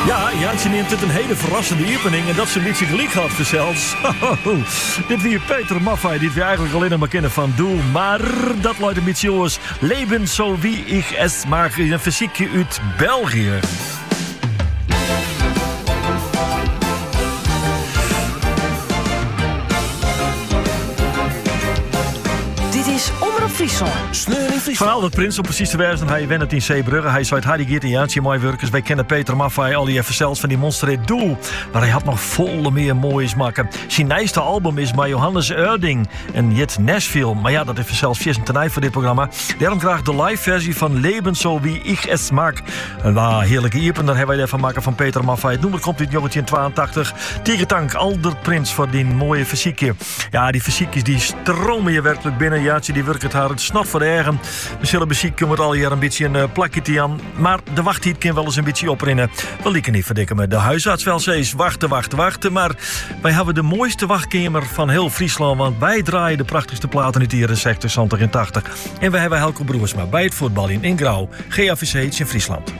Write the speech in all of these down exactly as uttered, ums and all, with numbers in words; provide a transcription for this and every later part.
Ja, Jantje neemt het een hele verrassende opening en dat ze een beetje gelijk had zelfs. Dit weer Peter Maffay, dit we eigenlijk alleen maar kennen van Doel. Maar dat luidt een beetje jongens. Leven zo wie ik es mag, een fysiekje uit België. Friesland. Verhaal dat Prins, om precies te wijzen, hij went het in Zeebrugge. Hij zei, hij geert in Jaantje mooi werkers. Wij kennen Peter Maffay, al die even zelfs van die monster Doel. Maar hij had nog volle meer moois maken. Zijn nieuwste album is bij Johannes Erding en Jet Nashville. Maar ja, dat is zelfs vier tenij voor dit programma. Daarom graag de live versie van Leven zo wie ik es maak. Een nou, heerlijke iepen, daar hebben wij ervan maken van Peter Maffay. Het nummer komt uit negentien tweeëntachtig. Tegentank, Alder Prins voor die mooie fysiekje. Ja, die fysiekjes die stromen je werkelijk binnen. Jaantje, die werkt het haar het snot voor de eigen. We zullen muziek kunnen al hier een beetje een uh, plakje aan. Maar de wachttijd kan wel eens een beetje oprinnen. We lieken niet verdikken met de huisarts wel steeds. Wachten, wachten, wachten. Maar wij hebben de mooiste wachtkamer van heel Friesland. Want wij draaien de prachtigste platen uit de jaren zestig, zeventig en tachtig. En we hebben Helco Broersma bij het voetbal in Ingrauw. G A V C in Friesland.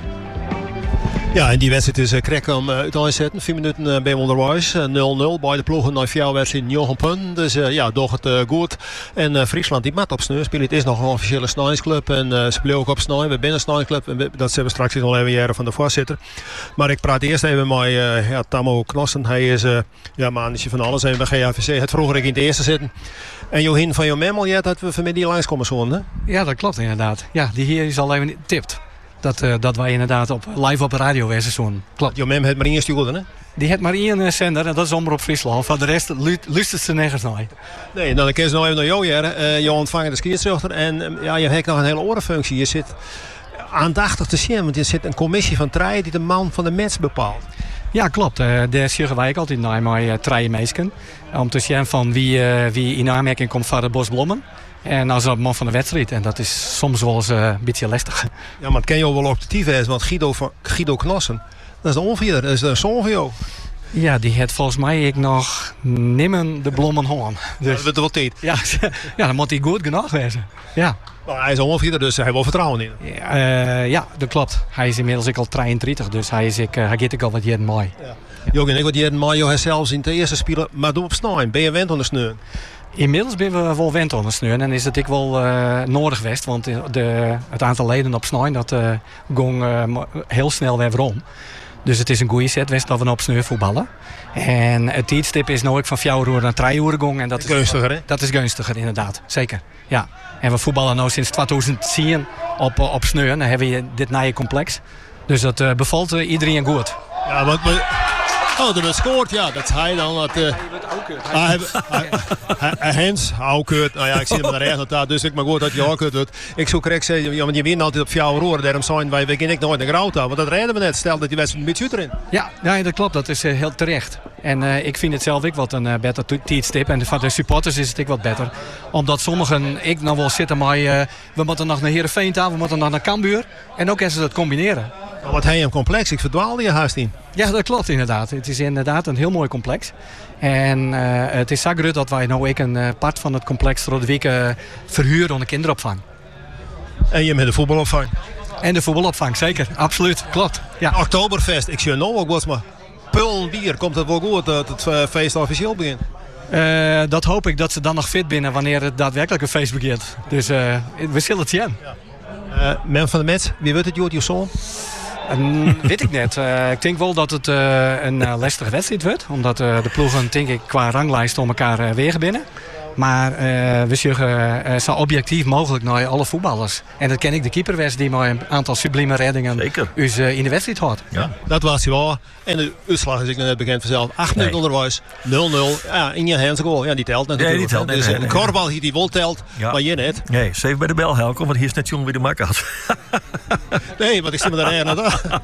Ja, en die wedstrijd is uh, krek om uh, uit te zetten. Vier minuten uh, bij onderwijs. Uh, nul nul. Bij de ploegen naar vier wedstrijd negen punten. Dus uh, ja, doch het uh, goed. En uh, Friesland die mat op sneu spelen. Het is nog een officiële snijdsclub. En uh, ze bleven ook op snij. We binnen snijdsclub. En dat hebben we straks nog even jaren van de voorzitter. Maar ik praat eerst even met uh, ja, Tammo Knossen. Hij is uh, ja, mannetje van alles. En bij G A V C het vroeger ik in het eerste zitten. En Johin van jouw memmel, ja, dat we vanmiddag langskomen zo'n, hè? Ja, dat klopt inderdaad. Ja, die hier is al even tipt. Dat, uh, dat wij inderdaad op, live op de radio wezen zo'n. Klopt. Jouw mem heeft maar één stuurde, hè? Die heeft maar één uh, zender en dat is Omroep Friesland. Van de rest lu- luistert ze nergens naar. Nee, dan kun je nog even naar jou jaren. Uh, je ontvangt de skierzuchter en uh, ja, je hebt nog een hele orenfunctie. Je zit aandachtig te zien, want je zit een commissie van treien die de man van de mens bepaalt. Ja, klopt. Uh, daar zeggen wij ook altijd naar met uh, treien meisken. Om te zien van wie, uh, wie in aanmerking komt voor de bosblommen. En als een man van de wedstrijd. En dat is soms wel eens uh, een beetje lastig. Ja, maar het ken je ook wel objectief is, want Guido, van, Guido Knossen, dat is de onvier, dat is de zoon van jou. Ja, die heeft volgens mij ik nog nimmer de blommen hoorn. Dus, ja, dat wel tijd. Ja, ja, dan moet hij goed genoeg wezen. Ja. Maar hij is onvier, dus hij heeft wel vertrouwen in. Ja, uh, ja, dat klopt. Hij is inmiddels ik al drieëndertig, dus hij, is ik, uh, hij gaat ik al wat jaren mooi. Ja. Jog en ik wat jaren mooi, hij zelfs in de eerste spelen, maar doe op snijden. Ben je wend aan de sneu? Inmiddels ben we wel wend aan de sneu en is het ik wel uh, nodig geweest, want de, het aantal leden op snij dat uh, ging uh, heel snel weer om. Dus het is een goede set west dat we op sneu voetballen. En het tijdstip is nu ook van vier uur naar drie uur gang en dat is gunstiger, hè? Dat is gunstiger inderdaad, zeker. Ja. En we voetballen nu sinds tweeduizend tien op op sneu en dan hebben we dit nieuwe complex. Dus dat uh, bevalt uh, iedereen goed. Ja, wat oh, dat scoort, ja, dat is hij dan. Dat, uh, hij Hens, Aukut. Nou ja, ik zie hem daar ergens naar, dus ik maar goed dat je Aukut doet. Ik zou correct zeggen, ja, want je wint altijd op vier uur. Daarom zijn wij, we gaan ik nooit naar Grauta. Want dat rijden we net. Stel dat die wedstrijd een beetje erin. Ja, ja, dat klopt. Dat is uh, heel terecht. En uh, ik vind het zelf ook wat een uh, beter tijdstip. En voor de supporters is het ook wat beter. Omdat sommigen, ik nog wel zitten, maar uh, we moeten nog naar Heerenveen aan, we moeten nog naar Cambuur. En ook als ze dat combineren. Maar wat hij een complex, ik verdwaalde je haast in. Ja, dat klopt inderdaad. Het is inderdaad een heel mooi complex. En uh, het is zo groot dat wij nou ook een uh, part van het complex door de week uh, verhuren aan de kinderopvang. En je met de voetbalopvang. En de voetbalopvang, zeker. Absoluut. Klopt. Ja. Oktoberfest, ik zie nou ook wat, maar pullen bier, komt het wel goed dat het uh, feest officieel begint? Uh, dat hoop ik dat ze dan nog fit binnen wanneer het daadwerkelijk een feest begint. Dus uh, we zullen het zien. Ja. Uh, men van de Mets, wie wordt het, Jood, je zoon? Um, weet ik net. Uh, ik denk wel dat het uh, een uh, lastige wedstrijd wordt. Omdat uh, de ploegen denk ik, qua ranglijst om elkaar uh, wegen binnen. Maar uh, we zeggen uh, zo objectief mogelijk naar alle voetballers. En dat ken ik de keeper die maar een aantal sublieme reddingen us, uh, in de wedstrijd had. Ja, dat was hij wel. En de uitslag is ik net bekend vanzelf. acht minuten nee. onderwijs, nul nul. Ja, in je hands goal. Ja, die telt natuurlijk. Nee, die telt, dus nee, een nee, korbal die wel telt, ja. Maar je net. Nee, zeef bij de bel, Helco, want hier is net jong wie de mak had. Nee, want ik zie me daar ergens aan.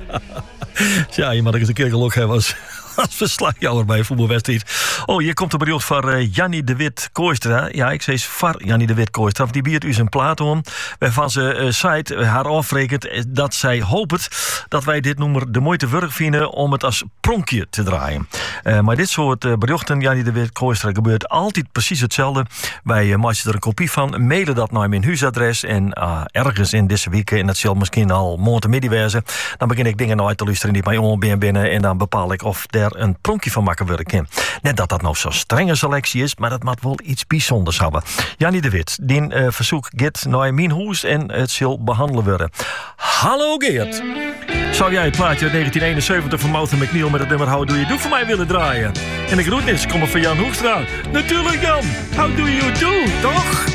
Ja, je moet eens een keer geluk hebben als, als verslagjouwer bij een voetbalwedstrijd. Oh, hier komt een bericht van uh, Jannie de Wit Kooistra. Ja, ik zei var Jannie de Wit Kooistra. Die biedt u zijn plaat om. Waarvan ze uh, site uh, haar afrekent dat zij hoopt dat wij dit nummer de moeite waard vinden om het als pronkje te draaien. Uh, maar dit soort uh, berichten, Jannie de Wit, Kooistra, gebeurt altijd precies hetzelfde. Wij uh, maken er een kopie van, mailen dat naar mijn huisadres en uh, ergens in deze week, en dat zal misschien al morgenmiddag wezen, dan begin ik dingen uit te luisteren die mij om ben binnen en dan bepaal ik of er een pronkje van maken worden kan. Net dat dat nou zo'n strenge selectie is, maar dat moet wel iets bijzonders hebben. Jannie de Wit, die uh, verzoek Git naar mijn huis en het zal behandelen worden. Hallo Geert. Zou jij het plaatje uit negentien eenenzeventig van Martha McNeil met het nummer How Do You Do voor mij willen draaien? En de groetnis komen van Jan Hoekstra. Natuurlijk Jan, How Do You Do, toch?